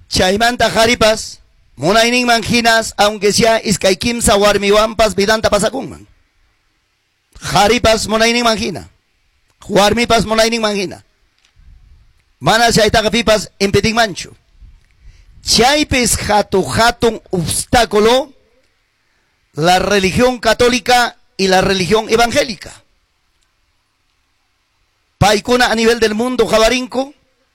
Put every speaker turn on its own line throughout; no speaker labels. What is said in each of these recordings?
Chaymanta haripas, munaynin manjinas, aunque sea iskaykimsa warmiwanpas vidanta pasakunman. Haripas munaynin manjina. Warmipas munaynin manjina. Mana chaytaqa pipas impetinmanchu. Chaypis hatun obstáculo la religión católica y la religión evangélica. Paikuna a nivel del mundo jabarinco,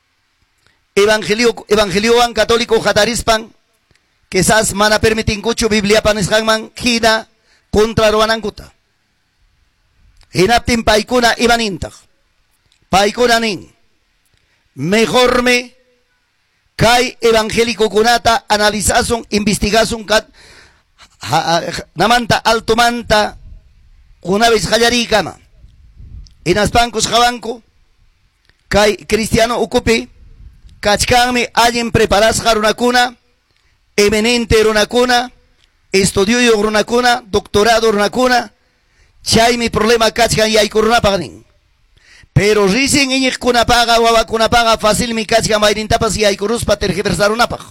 evangelioan católico jatarispan, quizás mana permitincucho Biblia panishanman hina contra roananguta. Hinaptin paikuna ibanintaj. Paikuna nin. Mejor me kai evangélico kunata analizasun, investigasun kat namanta alto manta una vez hallari kama. Inaspancos jabanco kai cristiano ocupe kachkanmi allen preparas runakuna eminente runakuna estudio runakuna doctorado runakuna chay mi problema kachkan yaykurunapaq nin. Pero recién iñik kunapaga wawa kunapaga fácil mi kachkan mayrintapas yaykuruspa tergiversarunapaq.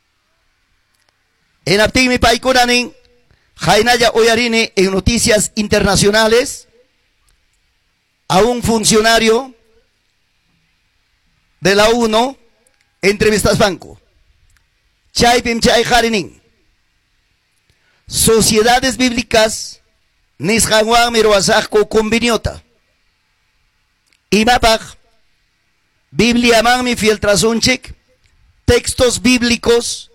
Enaptin mi paykuna nin jainaya oyarini en noticias internacionales a un funcionario de la UNO entrevistas banco. Chaypim chay jarinin. Sociedades bíblicas nishanwan miruasajko conveniota. Imapaj Biblia man mi filtrasunchik textos bíblicos